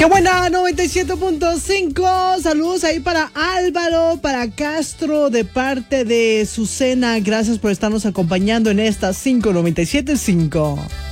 ¡Qué buena! 97.5. Saludos ahí para Álvaro, para Castro, de parte de Susana. Gracias por estarnos acompañando en esta 597.5.